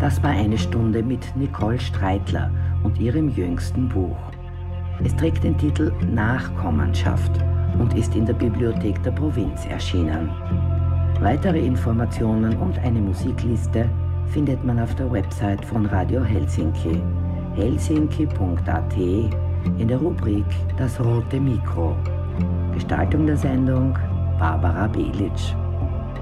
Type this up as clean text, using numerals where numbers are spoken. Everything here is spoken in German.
Das war eine Stunde mit Nicole Streitler und ihrem jüngsten Buch. Es trägt den Titel Nachkommenschaft und ist in der Bibliothek der Provinz erschienen. Weitere Informationen und eine Musikliste findet man auf der Website von Radio Helsinki, helsinki.at, in der Rubrik Das rote Mikro. Gestaltung der Sendung Barbara Belic.